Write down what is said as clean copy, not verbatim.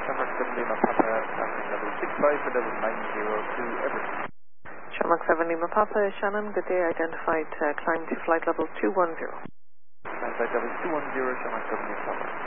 Shamrock 7 Lima Papa, passing level 65 for level 902 Everton. Shamrock 7 Lima Papa, Shannon, good day, identified climb to flight level 210. Flight level 210, Shamrock 7 Lima Papa.